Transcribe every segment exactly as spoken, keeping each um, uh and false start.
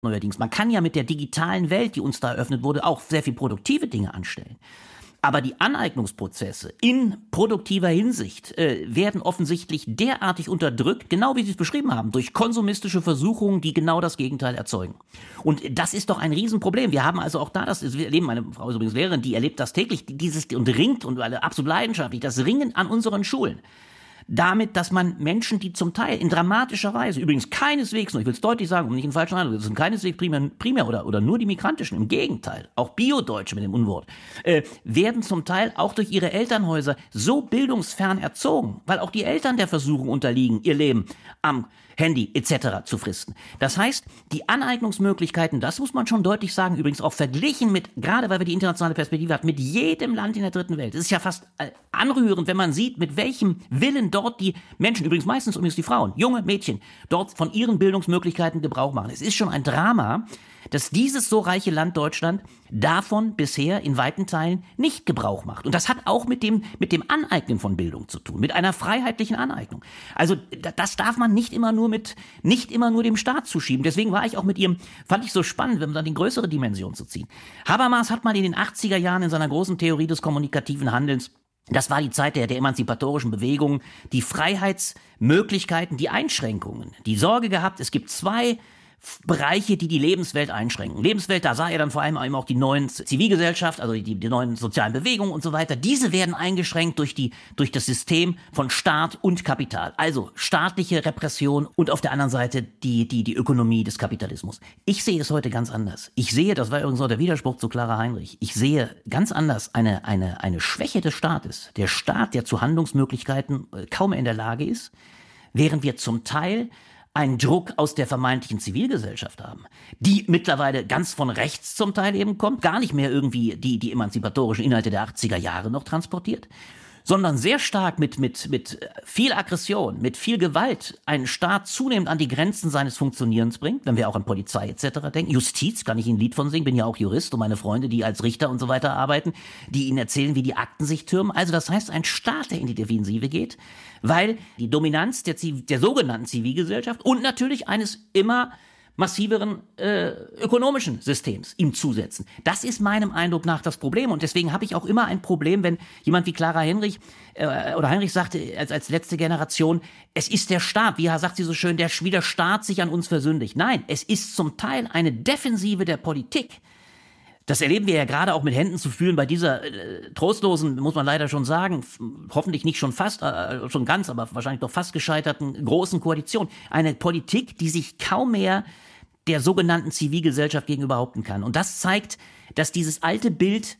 Neuerdings. Man kann ja mit der digitalen Welt, die uns da eröffnet wurde, auch sehr viel produktive Dinge anstellen. Aber die Aneignungsprozesse in produktiver Hinsicht äh, werden offensichtlich derartig unterdrückt, genau wie Sie es beschrieben haben, durch konsumistische Versuchungen, die genau das Gegenteil erzeugen. Und das ist doch ein Riesenproblem. Wir haben also auch da, das wir erleben, meine Frau ist übrigens Lehrerin, die erlebt das täglich, dieses und ringt und absolut leidenschaftlich, das Ringen an unseren Schulen. Damit, dass man Menschen, die zum Teil in dramatischer Weise, übrigens keineswegs, nur ich will es deutlich sagen, um nicht einen falschen Eindruck, das sind keineswegs primär, primär oder, oder nur die Migrantischen, im Gegenteil, auch Bio-Deutsche mit dem Unwort, äh, werden zum Teil auch durch ihre Elternhäuser so bildungsfern erzogen, weil auch die Eltern der Versuchung unterliegen, ihr Leben am Handy et cetera zu fristen. Das heißt, die Aneignungsmöglichkeiten, das muss man schon deutlich sagen, übrigens auch verglichen mit, gerade weil wir die internationale Perspektive haben, mit jedem Land in der dritten Welt. Es ist ja fast anrührend, wenn man sieht, mit welchem Willen dort die Menschen, übrigens meistens übrigens die Frauen, junge Mädchen, dort von ihren Bildungsmöglichkeiten Gebrauch machen. Es ist schon ein Drama, dass dieses so reiche Land Deutschland davon bisher in weiten Teilen nicht Gebrauch macht. Und das hat auch mit dem, mit dem Aneignen von Bildung zu tun, mit einer freiheitlichen Aneignung. Also das darf man nicht immer nur mit, nicht immer nur dem Staat zuschieben. Deswegen war ich auch mit ihrem, fand ich so spannend, wenn man dann die größere Dimension zu ziehen. Habermas hat mal in den achtziger Jahren in seiner großen Theorie des kommunikativen Handelns, das war die Zeit der, der emanzipatorischen Bewegung, die Freiheitsmöglichkeiten, die Einschränkungen, die Sorge gehabt, es gibt zwei Bereiche, die die Lebenswelt einschränken. Lebenswelt, da sah er dann vor allem eben auch die neuen Zivilgesellschaft, also die, die neuen sozialen Bewegungen und so weiter. Diese werden eingeschränkt durch die, durch das System von Staat und Kapital. Also staatliche Repression und auf der anderen Seite die, die, die Ökonomie des Kapitalismus. Ich sehe es heute ganz anders. Ich sehe, das war übrigens auch der Widerspruch zu Clara Heinrich, ich sehe ganz anders eine, eine, eine Schwäche des Staates. Der Staat, der zu Handlungsmöglichkeiten kaum in der Lage ist, während wir zum Teil einen Druck aus der vermeintlichen Zivilgesellschaft haben, die mittlerweile ganz von rechts zum Teil eben kommt, gar nicht mehr irgendwie die, die emanzipatorischen Inhalte der achtziger Jahre noch transportiert, sondern sehr stark mit, mit, mit viel Aggression, mit viel Gewalt einen Staat zunehmend an die Grenzen seines Funktionierens bringt, wenn wir auch an Polizei et cetera denken. Justiz, kann ich Ihnen ein Lied von singen, bin ja auch Jurist und meine Freunde, die als Richter und so weiter arbeiten, die Ihnen erzählen, wie die Akten sich türmen. Also das heißt, ein Staat, der in die Defensive geht, weil die Dominanz der, der sogenannten Zivilgesellschaft und natürlich eines immer massiveren äh, ökonomischen Systems ihm zusetzen. Das ist meinem Eindruck nach das Problem und deswegen habe ich auch immer ein Problem, wenn jemand wie Clara Heinrich äh, oder Heinrich sagte als, als letzte Generation, es ist der Staat, wie sagt sie so schön, der, wie der Staat sich an uns versündigt. Nein, es ist zum Teil eine Defensive der Politik. Das erleben wir ja gerade auch mit Händen zu fühlen bei dieser äh, trostlosen, muss man leider schon sagen, f- hoffentlich nicht schon fast, äh, schon ganz, aber wahrscheinlich doch fast gescheiterten großen Koalition. Eine Politik, die sich kaum mehr der sogenannten Zivilgesellschaft gegenüber behaupten kann. Und das zeigt, dass dieses alte Bild,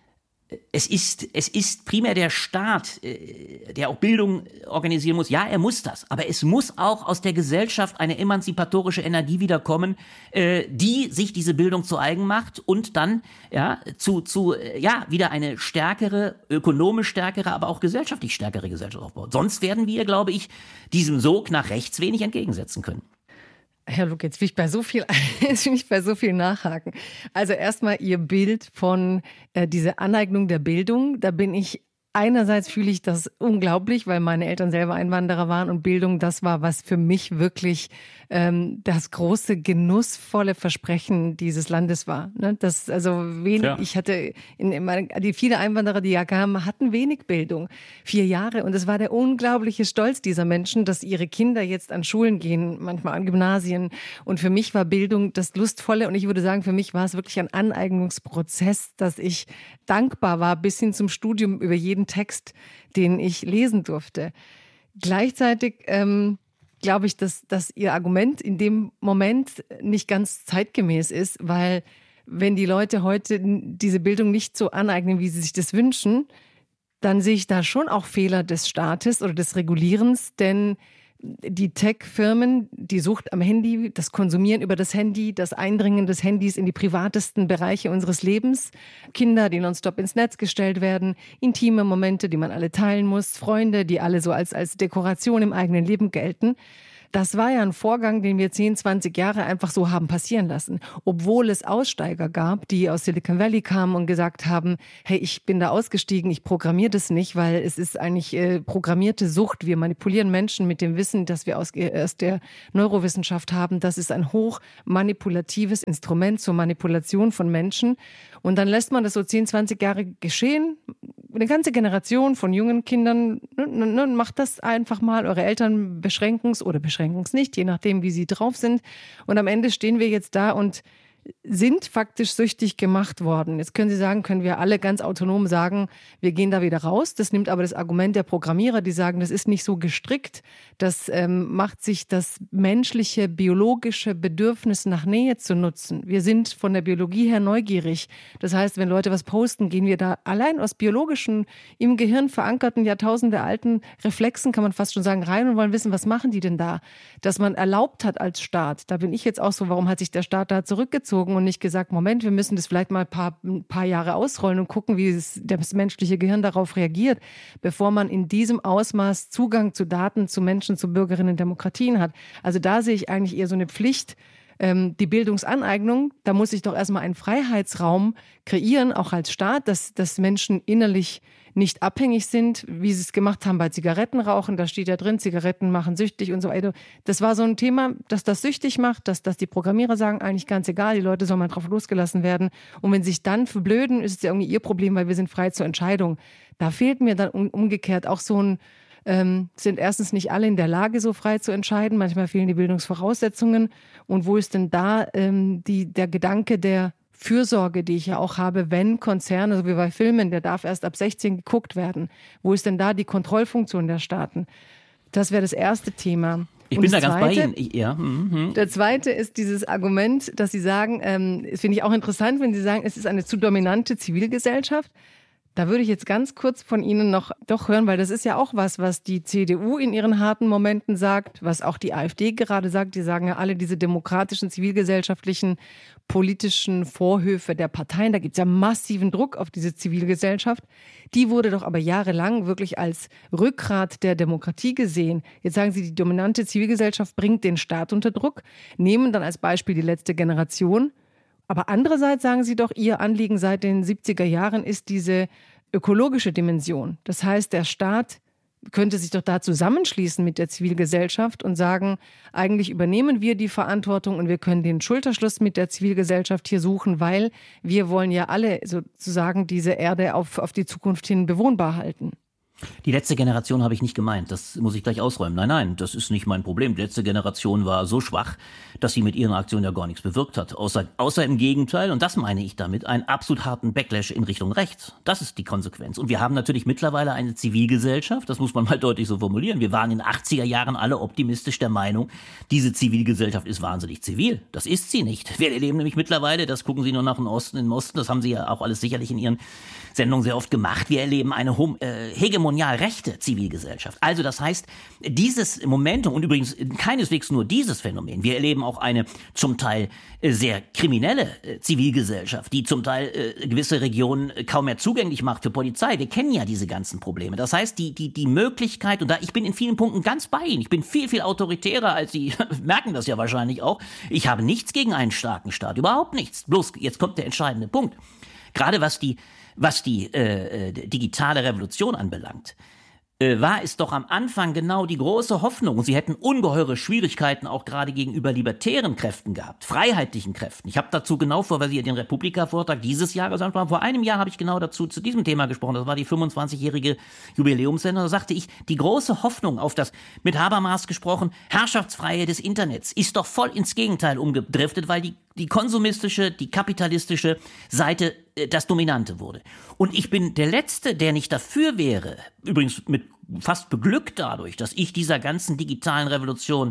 es ist, es ist primär der Staat, der auch Bildung organisieren muss. Ja, er muss das. Aber es muss auch aus der Gesellschaft eine emanzipatorische Energie wiederkommen, die sich diese Bildung zu eigen macht und dann, ja, zu, zu, ja, wieder eine stärkere, ökonomisch stärkere, aber auch gesellschaftlich stärkere Gesellschaft aufbaut. Sonst werden wir, glaube ich, diesem Sog nach rechts wenig entgegensetzen können. Herr Luck, jetzt will ich bei so viel, jetzt will ich bei so viel nachhaken. Also erstmal Ihr Bild von äh, dieser Aneignung der Bildung. Da bin ich einerseits fühle ich das unglaublich, weil meine Eltern selber Einwanderer waren und Bildung, das war was für mich wirklich ähm, das große, genussvolle Versprechen dieses Landes war. Ne? Das, also wenig, ja. Ich hatte, in, in meine, die viele Einwanderer, die ja kamen, hatten wenig Bildung. Vier Jahre. Und es war der unglaubliche Stolz dieser Menschen, dass ihre Kinder jetzt an Schulen gehen, manchmal an Gymnasien. Und für mich war Bildung das Lustvolle. Und ich würde sagen, für mich war es wirklich ein Aneignungsprozess, dass ich dankbar war, bis hin zum Studium über jeden Text, den ich lesen durfte. Gleichzeitig ähm, glaube ich, dass, dass Ihr Argument in dem Moment nicht ganz zeitgemäß ist, weil wenn die Leute heute diese Bildung nicht so aneignen, wie sie sich das wünschen, dann sehe ich da schon auch Fehler des Staates oder des Regulierens, denn die Tech-Firmen, die Sucht am Handy, das Konsumieren über das Handy, das Eindringen des Handys in die privatesten Bereiche unseres Lebens, Kinder, die nonstop ins Netz gestellt werden, intime Momente, die man alle teilen muss, Freunde, die alle so als, als Dekoration im eigenen Leben gelten. Das war ja ein Vorgang, den wir zehn, zwanzig Jahre einfach so haben passieren lassen. Obwohl es Aussteiger gab, die aus Silicon Valley kamen und gesagt haben, hey, ich bin da ausgestiegen, ich programmiere das nicht, weil es ist eigentlich äh, programmierte Sucht. Wir manipulieren Menschen mit dem Wissen, das wir aus, äh, aus der Neurowissenschaft haben. Das ist ein hoch manipulatives Instrument zur Manipulation von Menschen. Und dann lässt man das so zehn, zwanzig Jahre geschehen. Eine ganze Generation von jungen Kindern, ne, ne, macht das einfach mal. Eure Eltern beschränken es oder beschränken es nicht, je nachdem, wie sie drauf sind. Und am Ende stehen wir jetzt da und sind faktisch süchtig gemacht worden. Jetzt können Sie sagen, können wir alle ganz autonom sagen, wir gehen da wieder raus. Das nimmt aber das Argument der Programmierer, die sagen, das ist nicht so gestrickt. Das ähm, macht sich das menschliche, biologische Bedürfnis nach Nähe zu nutzen. Wir sind von der Biologie her neugierig. Das heißt, wenn Leute was posten, gehen wir da allein aus biologischen, im Gehirn verankerten, Jahrtausende alten Reflexen, kann man fast schon sagen, rein und wollen wissen, was machen die denn da? Dass man erlaubt hat als Staat, da bin ich jetzt auch so, warum hat sich der Staat da zurückgezogen und nicht gesagt, Moment, wir müssen das vielleicht mal ein paar, ein paar Jahre ausrollen und gucken, wie es, das menschliche Gehirn darauf reagiert, bevor man in diesem Ausmaß Zugang zu Daten, zu Menschen, zu Bürgerinnen in Demokratien hat. Also da sehe ich eigentlich eher so eine Pflicht, ähm, die Bildungsaneignung, da muss ich doch erstmal einen Freiheitsraum kreieren, auch als Staat, dass, dass Menschen innerlich nicht abhängig sind, wie sie es gemacht haben bei Zigarettenrauchen. Da steht ja drin, Zigaretten machen süchtig und so weiter. Das war so ein Thema, dass das süchtig macht, dass, dass die Programmierer sagen, eigentlich ganz egal, die Leute sollen mal drauf losgelassen werden. Und wenn sie sich dann verblöden, ist es ja irgendwie ihr Problem, weil wir sind frei zur Entscheidung. Da fehlt mir dann umgekehrt auch so ein, ähm, sind erstens nicht alle in der Lage, so frei zu entscheiden. Manchmal fehlen die Bildungsvoraussetzungen. Und wo ist denn da ähm, die, der Gedanke der Fürsorge, die ich ja auch habe, wenn Konzerne, so wie bei Filmen, der darf erst ab sechzehn geguckt werden. Wo ist denn da die Kontrollfunktion der Staaten? Das wäre das erste Thema. Ich Und bin da das ganz bei Zweite, Ihnen. Ich, ja. Mhm. Der zweite ist dieses Argument, dass Sie sagen, ähm, das finde ich auch interessant, wenn Sie sagen, es ist eine zu dominante Zivilgesellschaft. Da würde ich jetzt ganz kurz von Ihnen noch doch hören, weil das ist ja auch was, was die C D U in ihren harten Momenten sagt, was auch die AfD gerade sagt. Die sagen ja alle diese demokratischen, zivilgesellschaftlichen, politischen Vorhöfe der Parteien. Da gibt es ja massiven Druck auf diese Zivilgesellschaft. Die wurde doch aber jahrelang wirklich als Rückgrat der Demokratie gesehen. Jetzt sagen Sie, die dominante Zivilgesellschaft bringt den Staat unter Druck, nehmen dann als Beispiel die letzte Generation. Aber andererseits sagen Sie doch, Ihr Anliegen seit den siebziger Jahren ist diese ökologische Dimension. Das heißt, der Staat könnte sich doch da zusammenschließen mit der Zivilgesellschaft und sagen, eigentlich übernehmen wir die Verantwortung und wir können den Schulterschluss mit der Zivilgesellschaft hier suchen, weil wir wollen ja alle sozusagen diese Erde auf, auf die Zukunft hin bewohnbar halten. Die letzte Generation habe ich nicht gemeint, das muss ich gleich ausräumen. Nein, nein, das ist nicht mein Problem. Die letzte Generation war so schwach, dass sie mit ihrer Aktion ja gar nichts bewirkt hat. Außer, außer im Gegenteil, und das meine ich damit, einen absolut harten Backlash in Richtung rechts. Das ist die Konsequenz. Und wir haben natürlich mittlerweile eine Zivilgesellschaft, das muss man mal deutlich so formulieren. Wir waren in den achtziger Jahren alle optimistisch der Meinung, diese Zivilgesellschaft ist wahnsinnig zivil. Das ist sie nicht. Wir erleben nämlich mittlerweile, das gucken Sie nur nach dem Osten, im Osten, das haben Sie ja auch alles sicherlich in Ihren Sendungen sehr oft gemacht, wir erleben eine hom- äh, hegemonial rechte Zivilgesellschaft. Also das heißt, dieses Momentum und übrigens keineswegs nur dieses Phänomen, wir erleben auch eine zum Teil äh, sehr kriminelle äh, Zivilgesellschaft, die zum Teil äh, gewisse Regionen äh, kaum mehr zugänglich macht für Polizei. Wir kennen ja diese ganzen Probleme. Das heißt, die, die, die Möglichkeit, und da ich bin in vielen Punkten ganz bei Ihnen, ich bin viel, viel autoritärer als Sie, merken das ja wahrscheinlich auch. Ich habe nichts gegen einen starken Staat, überhaupt nichts. Bloß, jetzt kommt der entscheidende Punkt. Gerade was die Was die äh, digitale Revolution anbelangt, äh, war es doch am Anfang genau die große Hoffnung. Sie hätten ungeheure Schwierigkeiten auch gerade gegenüber libertären Kräften gehabt, freiheitlichen Kräften. Ich habe dazu genau vor, weil Sie den Republika-Vortrag dieses Jahres ansprachen, vor einem Jahr habe ich genau dazu zu diesem Thema gesprochen. Das war die fünfundzwanzigjährige Jubiläumssendung. Da sagte ich, die große Hoffnung auf das, mit Habermas gesprochen, Herrschaftsfreiheit des Internets ist doch voll ins Gegenteil umgedriftet, weil die die konsumistische, die kapitalistische Seite äh, das Dominante wurde. Und ich bin der Letzte, der nicht dafür wäre, übrigens mit fast beglückt dadurch, dass ich dieser ganzen digitalen Revolution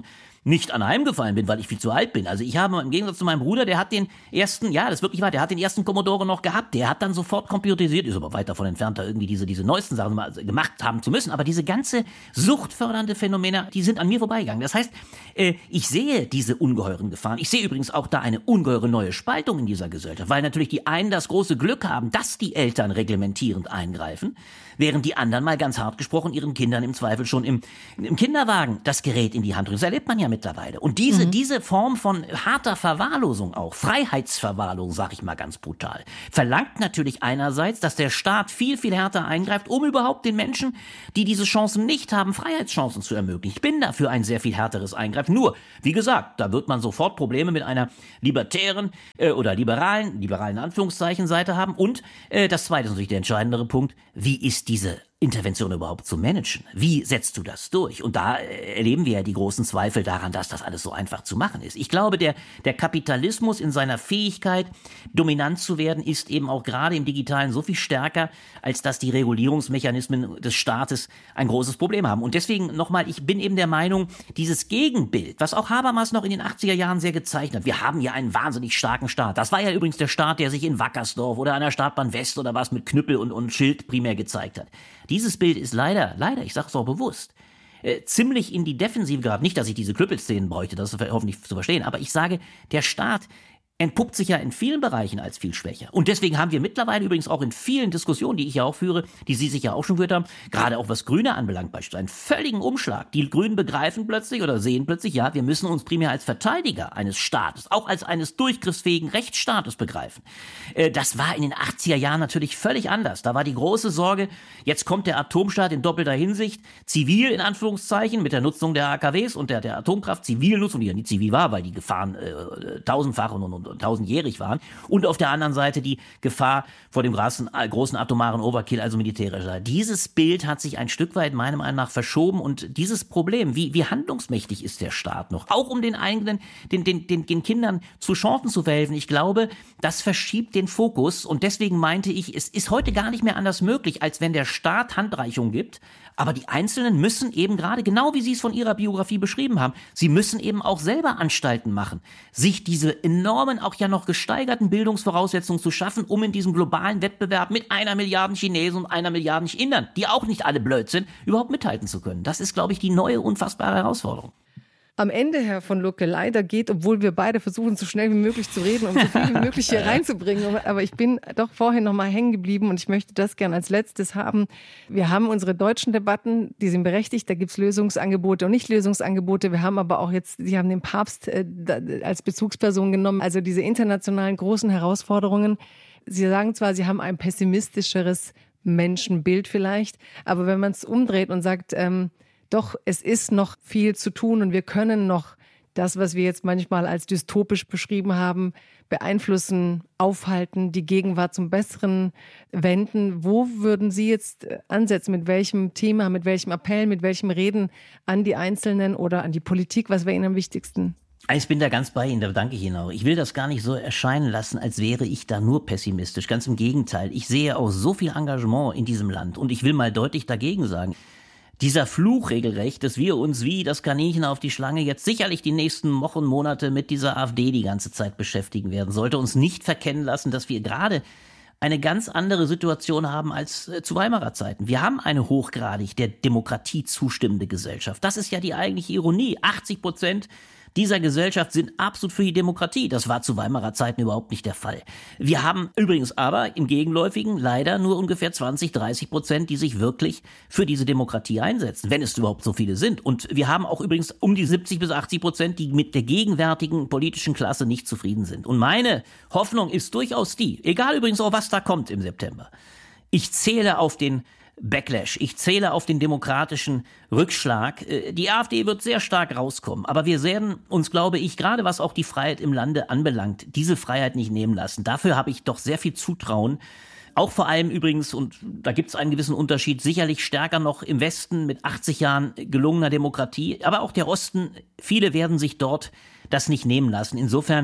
nicht anheimgefallen bin, weil ich viel zu alt bin. Also ich habe im Gegensatz zu meinem Bruder, der hat den ersten, ja, das ist wirklich wahr, der hat den ersten Commodore noch gehabt, der hat dann sofort computerisiert, ist aber weit davon entfernt, da irgendwie diese, diese neuesten Sachen mal gemacht haben zu müssen, aber diese ganze suchtfördernde Phänomene, die sind an mir vorbeigegangen. Das heißt, äh, ich sehe diese ungeheuren Gefahren. Ich sehe übrigens auch da eine ungeheure neue Spaltung in dieser Gesellschaft, weil natürlich die einen das große Glück haben, dass die Eltern reglementierend eingreifen, während die anderen mal ganz hart gesprochen ihren Kindern im Zweifel schon im, im Kinderwagen das Gerät in die Hand drücken. Das erlebt man ja mittlerweile. Und diese, mhm. diese Form von harter Verwahrlosung auch, Freiheitsverwahrlosung, sag ich mal ganz brutal, verlangt natürlich einerseits, dass der Staat viel, viel härter eingreift, um überhaupt den Menschen, die diese Chancen nicht haben, Freiheitschancen zu ermöglichen. Ich bin dafür ein sehr viel härteres Eingreifen. Nur, wie gesagt, da wird man sofort Probleme mit einer libertären äh, oder liberalen, liberalen Anführungszeichen Seite haben. Und äh, das zweite ist natürlich der entscheidendere Punkt, wie ist diese Intervention überhaupt zu managen? Wie setzt du das durch? Und da erleben wir ja die großen Zweifel daran, dass das alles so einfach zu machen ist. Ich glaube, der, der Kapitalismus in seiner Fähigkeit, dominant zu werden, ist eben auch gerade im Digitalen so viel stärker, als dass die Regulierungsmechanismen des Staates ein großes Problem haben. Und deswegen nochmal, ich bin eben der Meinung, dieses Gegenbild, was auch Habermas noch in den achtziger Jahren sehr gezeichnet hat, wir haben ja einen wahnsinnig starken Staat. Das war ja übrigens der Staat, der sich in Wackersdorf oder an der Startbahn West oder was mit Knüppel und, und Schild primär gezeigt hat. Dieses Bild ist leider, leider, ich sage es auch bewusst, äh, ziemlich in die Defensive geraten. Nicht, dass ich diese Knüppelszenen bräuchte, das ist hoffentlich zu verstehen, aber ich sage, der Staat entpuppt sich ja in vielen Bereichen als viel schwächer. Und deswegen haben wir mittlerweile übrigens auch in vielen Diskussionen, die ich ja auch führe, die Sie sich ja auch schon geführt haben, gerade auch was Grüne anbelangt, beispielsweise einen völligen Umschlag. Die Grünen begreifen plötzlich oder sehen plötzlich, ja, wir müssen uns primär als Verteidiger eines Staates, auch als eines durchgriffsfähigen Rechtsstaates begreifen. Äh, das war in den achtziger Jahren natürlich völlig anders. Da war die große Sorge, jetzt kommt der Atomstaat in doppelter Hinsicht, zivil in Anführungszeichen, mit der Nutzung der A K Ws und der, der Atomkraft, Zivilnutzung, die ja nicht zivil war, weil die Gefahren äh, tausendfach und, und tausendjährig waren, und auf der anderen Seite die Gefahr vor dem großen, großen atomaren Overkill, also militärischer. Dieses Bild hat sich ein Stück weit meiner Meinung nach verschoben, und dieses Problem, wie, wie handlungsmächtig ist der Staat noch, auch um den eigenen, den, den, den, den Kindern zu Chancen zu verhelfen, ich glaube, das verschiebt den Fokus, und deswegen meinte ich, es ist heute gar nicht mehr anders möglich, als wenn der Staat Handreichung gibt, aber die Einzelnen müssen eben gerade, genau wie Sie es von Ihrer Biografie beschrieben haben, sie müssen eben auch selber Anstalten machen, sich diese enormen, auch ja noch gesteigerten Bildungsvoraussetzungen zu schaffen, um in diesem globalen Wettbewerb mit einer Milliarde Chinesen und einer Milliarde Indern, die auch nicht alle blöd sind, überhaupt mithalten zu können. Das ist, glaube ich, die neue, unfassbare Herausforderung. Am Ende, Herr von Lucke, leider geht, obwohl wir beide versuchen, so schnell wie möglich zu reden, um so viel wie möglich hier reinzubringen. Aber ich bin doch vorhin noch mal hängen geblieben, und ich möchte das gern als letztes haben. Wir haben unsere deutschen Debatten, die sind berechtigt, da gibt es Lösungsangebote und Nicht-Lösungsangebote. Wir haben aber auch jetzt, Sie haben den Papst äh, als Bezugsperson genommen, also diese internationalen großen Herausforderungen. Sie sagen zwar, Sie haben ein pessimistischeres Menschenbild vielleicht, aber wenn man es umdreht und sagt, ähm, doch, es ist noch viel zu tun, und wir können noch das, was wir jetzt manchmal als dystopisch beschrieben haben, beeinflussen, aufhalten, die Gegenwart zum Besseren wenden. Wo würden Sie jetzt ansetzen? Mit welchem Thema, mit welchem Appell, mit welchem Reden an die Einzelnen oder an die Politik? Was wäre Ihnen am wichtigsten? Ich bin da ganz bei Ihnen, da danke ich Ihnen auch. Ich will das gar nicht so erscheinen lassen, als wäre ich da nur pessimistisch. Ganz im Gegenteil. Ich sehe auch so viel Engagement in diesem Land, und ich will mal deutlich dagegen sagen, dieser Fluch regelrecht, dass wir uns wie das Kaninchen auf die Schlange jetzt sicherlich die nächsten Wochen, Monate mit dieser AfD die ganze Zeit beschäftigen werden, sollte uns nicht verkennen lassen, dass wir gerade eine ganz andere Situation haben als äh, zu Weimarer Zeiten. Wir haben eine hochgradig der Demokratie zustimmende Gesellschaft. Das ist ja die eigentliche Ironie. achtzig Prozent dieser Gesellschaft sind absolut für die Demokratie. Das war zu Weimarer Zeiten überhaupt nicht der Fall. Wir haben übrigens aber im Gegenläufigen leider nur ungefähr zwanzig, dreißig Prozent, die sich wirklich für diese Demokratie einsetzen, wenn es überhaupt so viele sind. Und wir haben auch übrigens um die siebzig bis achtzig Prozent, die mit der gegenwärtigen politischen Klasse nicht zufrieden sind. Und meine Hoffnung ist durchaus die, egal übrigens auch, was da kommt im September. Ich zähle auf den Backlash. Ich zähle auf den demokratischen Rückschlag. Die AfD wird sehr stark rauskommen, aber wir werden uns, glaube ich, gerade was auch die Freiheit im Lande anbelangt, diese Freiheit nicht nehmen lassen. Dafür habe ich doch sehr viel Zutrauen. Auch vor allem übrigens, und da gibt es einen gewissen Unterschied, sicherlich stärker noch im Westen mit achtzig Jahren gelungener Demokratie, aber auch der Osten, viele werden sich dort das nicht nehmen lassen. Insofern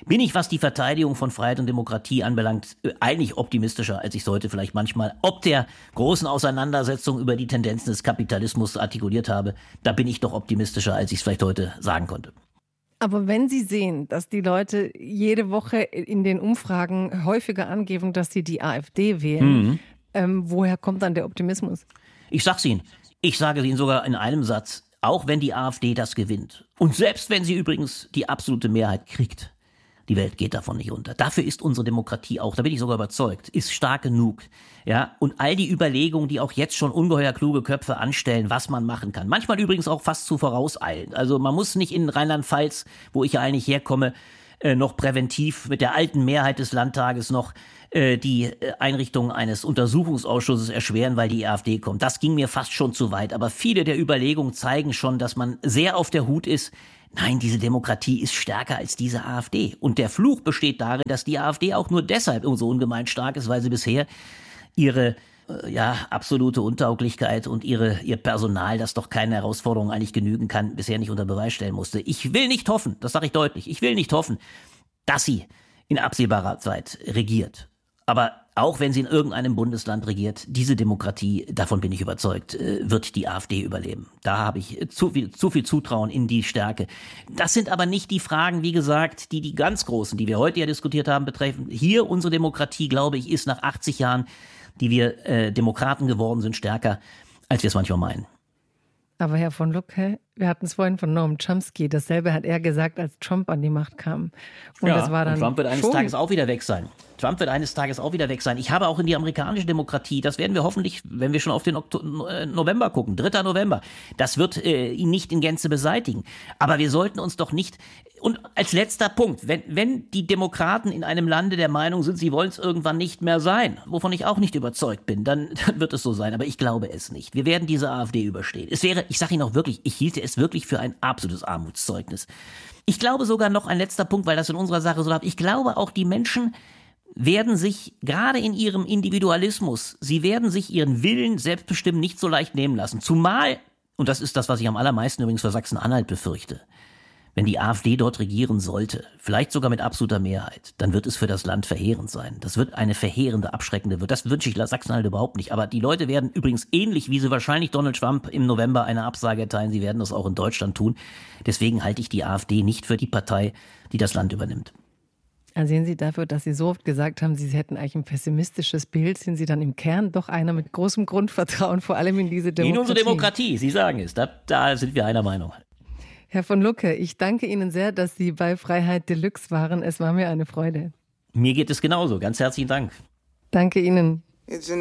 bin ich, was die Verteidigung von Freiheit und Demokratie anbelangt, eigentlich optimistischer, als ich es heute vielleicht manchmal ob der großen Auseinandersetzung über die Tendenzen des Kapitalismus artikuliert habe. Da bin ich doch optimistischer, als ich es vielleicht heute sagen konnte. Aber wenn Sie sehen, dass die Leute jede Woche in den Umfragen häufiger angeben, dass sie die AfD wählen, mhm. ähm, woher kommt dann der Optimismus? Ich sag's Ihnen. Ich sage es Ihnen sogar in einem Satz. Auch wenn die AfD das gewinnt und selbst wenn sie übrigens die absolute Mehrheit kriegt, die Welt geht davon nicht unter. Dafür ist unsere Demokratie auch, da bin ich sogar überzeugt, ist stark genug. Ja, und all die Überlegungen, die auch jetzt schon ungeheuer kluge Köpfe anstellen, was man machen kann. Manchmal übrigens auch fast zu vorauseilend. Also man muss nicht in Rheinland-Pfalz, wo ich ja eigentlich herkomme, äh, noch präventiv mit der alten Mehrheit des Landtages noch äh, die Einrichtung eines Untersuchungsausschusses erschweren, weil die AfD kommt. Das ging mir fast schon zu weit. Aber viele der Überlegungen zeigen schon, dass man sehr auf der Hut ist. Nein, diese Demokratie ist stärker als diese AfD. Und der Fluch besteht darin, dass die AfD auch nur deshalb so ungemein stark ist, weil sie bisher ihre äh, ja, absolute Untauglichkeit und ihre, ihr Personal, das doch keine Herausforderung eigentlich genügen kann, bisher nicht unter Beweis stellen musste. Ich will nicht hoffen, das sage ich deutlich, ich will nicht hoffen, dass sie in absehbarer Zeit regiert. Aber auch wenn sie in irgendeinem Bundesland regiert, diese Demokratie, davon bin ich überzeugt, wird die AfD überleben. Da habe ich zu viel, zu viel Zutrauen in die Stärke. Das sind aber nicht die Fragen, wie gesagt, die die ganz großen, die wir heute ja diskutiert haben, betreffen. Hier unsere Demokratie, glaube ich, ist nach achtzig Jahren, die wir äh, Demokraten geworden sind, stärker, als wir es manchmal meinen. Aber Herr von Lucke, wir hatten es vorhin von Noam Chomsky, dasselbe hat er gesagt, als Trump an die Macht kam. Und ja, das war dann und Trump wird eines schon Tages auch wieder weg sein. Trump wird eines Tages auch wieder weg sein. Ich habe auch in die amerikanische Demokratie, das werden wir hoffentlich, wenn wir schon auf den Oktober, äh, November gucken, dritter November, das wird äh, ihn nicht in Gänze beseitigen. Aber wir sollten uns doch nicht, und als letzter Punkt, wenn, wenn die Demokraten in einem Lande der Meinung sind, sie wollen es irgendwann nicht mehr sein, wovon ich auch nicht überzeugt bin, dann, dann wird es so sein. Aber ich glaube es nicht. Wir werden diese AfD überstehen. Es wäre, ich sage Ihnen auch wirklich, ich hielte es wirklich für ein absolutes Armutszeugnis. Ich glaube sogar noch ein letzter Punkt, weil das in unserer Sache so läuft. Ich glaube auch, die Menschen werden sich gerade in ihrem Individualismus, sie werden sich ihren Willen selbstbestimmt nicht so leicht nehmen lassen. Zumal, und das ist das, was ich am allermeisten übrigens für Sachsen-Anhalt befürchte, wenn die AfD dort regieren sollte, vielleicht sogar mit absoluter Mehrheit, dann wird es für das Land verheerend sein. Das wird eine verheerende, abschreckende, das wünsche ich Sachsen-Anhalt überhaupt nicht. Aber die Leute werden übrigens ähnlich, wie sie wahrscheinlich Donald Trump im November eine Absage erteilen, sie werden das auch in Deutschland tun. Deswegen halte ich die AfD nicht für die Partei, die das Land übernimmt. Sehen Sie dafür, dass Sie so oft gesagt haben, Sie hätten eigentlich ein pessimistisches Bild, sind Sie dann im Kern doch einer mit großem Grundvertrauen, vor allem in diese Demokratie? In unsere Demokratie, Sie sagen es, da, da sind wir einer Meinung. Herr von Lucke, ich danke Ihnen sehr, dass Sie bei Freiheit Deluxe waren. Es war mir eine Freude. Mir geht es genauso. Ganz herzlichen Dank. Danke Ihnen.